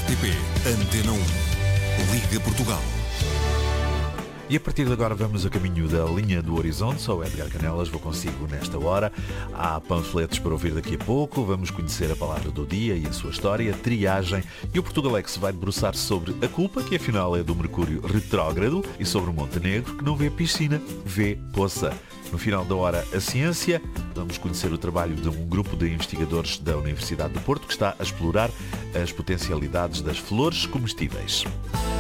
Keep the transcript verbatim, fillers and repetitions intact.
T P Antena um. Liga Portugal. E a partir de agora vamos a caminho da linha do horizonte. Sou Edgar Canelas, vou consigo nesta hora. Há panfletos para ouvir daqui a pouco. Vamos conhecer a palavra do dia e a sua história, triagem. E o Portugalex vai debruçar sobre a culpa, que afinal é do Mercúrio retrógrado, e sobre o Montenegro, que não vê piscina, vê poça. No final da hora, a ciência. Vamos conhecer o trabalho de um grupo de investigadores da Universidade do Porto que está a explorar as potencialidades das flores comestíveis.